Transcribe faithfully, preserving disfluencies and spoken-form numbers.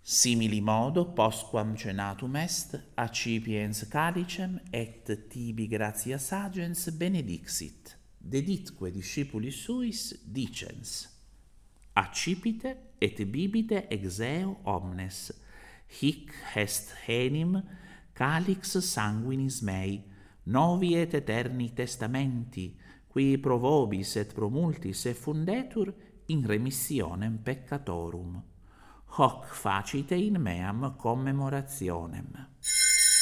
Simili modo, postquam cenatum est, accipiens calicem et tibi gratia sagens benedixit, deditque discipulis suis dicens: accipite et bibite ex eo omnes, hic est enim calix sanguinis mei, novi et eterni testamenti, qui pro vobis et pro multis effundetur in remissionem peccatorum. Hoc facite in meam commemorationem.